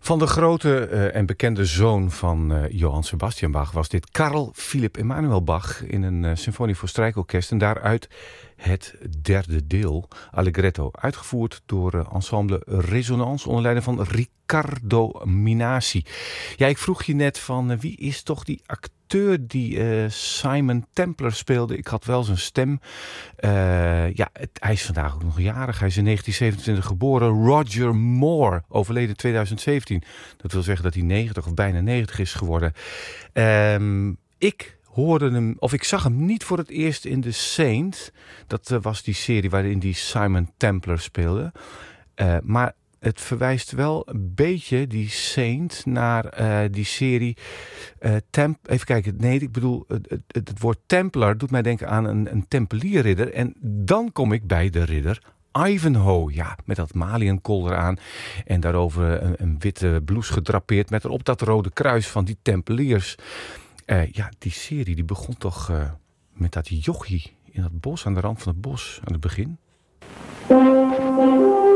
Van de grote en bekende zoon van Johann Sebastian Bach was dit Carl Philipp Emanuel Bach in een symfonie voor strijkorkest. En daaruit het derde deel, Allegretto, uitgevoerd door ensemble Resonance onder leiding van Riccardo Minasi. Ja, ik vroeg je net van wie is toch die acteur die Simon Templar speelde. Ik had wel zijn stem. Hij is vandaag ook nog jarig. Hij is in 1927 geboren. Roger Moore, overleden in 2017. Dat wil zeggen dat hij 90 of bijna 90 is geworden. Ik zag hem niet voor het eerst in The Saint. Dat was die serie waarin die Simon Templar speelde. Maar het verwijst wel een beetje, die Saint, naar die serie. Even kijken, nee, ik bedoel, het woord Templar doet mij denken aan een tempelierridder. En dan kom ik bij de ridder Ivanhoe, ja, met dat maliënkolder aan en daarover een witte blouse gedrapeerd met erop dat rode kruis van die tempeliers. Die serie die begon toch met dat jochie in dat bos, aan de rand van het bos, aan het begin.